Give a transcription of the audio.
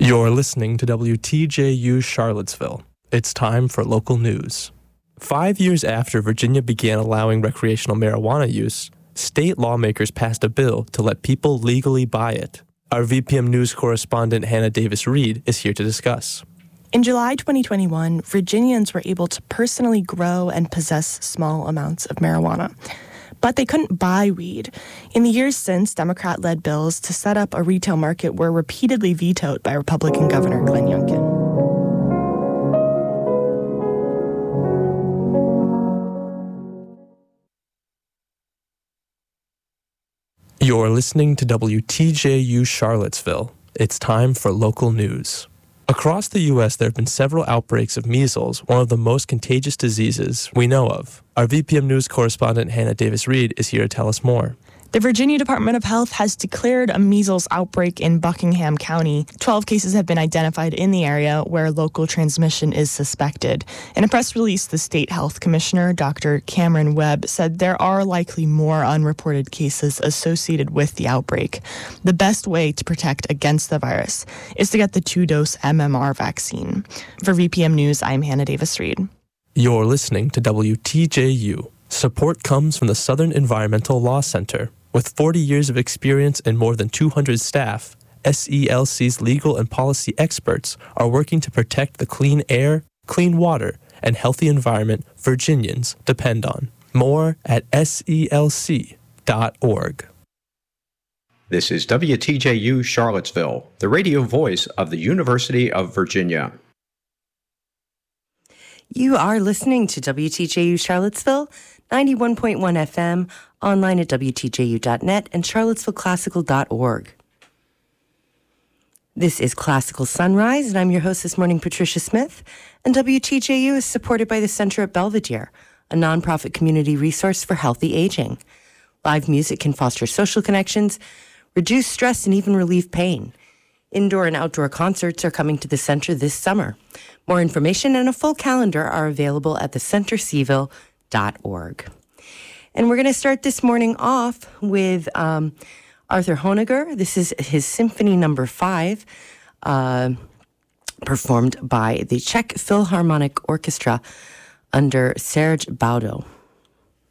You're listening to WTJU Charlottesville. It's time for local news. 5 years after Virginia began allowing recreational marijuana use, state lawmakers passed a bill to let people legally buy it. Our VPM News correspondent Hannah Davis-Reed is here to discuss. In July 2021, Virginians were able to personally grow and possess small amounts of marijuana. But they couldn't buy weed. In the years since, Democrat-led bills to set up a retail market were repeatedly vetoed by Republican Governor Glenn Youngkin. You're listening to WTJU Charlottesville. It's time for local news. Across the U.S., there have been several outbreaks of measles, one of the most contagious diseases we know of. Our VPM News correspondent Hannah Davis-Reed is here to tell us more. The Virginia Department of Health has declared a measles outbreak in Buckingham County. 12 cases have been identified in the area where local transmission is suspected. In a press release, the state health commissioner, Dr. Cameron Webb, said there are likely more unreported cases associated with the outbreak. The best way to protect against the virus is to get the 2-dose MMR vaccine. For VPM News, I'm Hannah Davis-Reed. You're listening to WTJU. Support comes from the Southern Environmental Law Center. With 40 years of experience and more than 200 staff, SELC's legal and policy experts are working to protect the clean air, clean water, and healthy environment Virginians depend on. More at selc.org. This is WTJU Charlottesville, the radio voice of the University of Virginia. You are listening to WTJU Charlottesville, 91.1 FM, online at WTJU.net and charlottesvilleclassical.org. This is Classical Sunrise, and I'm your host this morning, Patricia Smith, and WTJU is supported by the Center at Belvedere, a nonprofit community resource for healthy aging. Live music can foster social connections, reduce stress, and even relieve pain. Indoor and outdoor concerts are coming to the center this summer. More information and a full calendar are available at thecentercville.org. And we're going to start this morning off with Arthur Honegger. This is his Symphony No. 5, performed by the Czech Philharmonic Orchestra under Serge Baudo.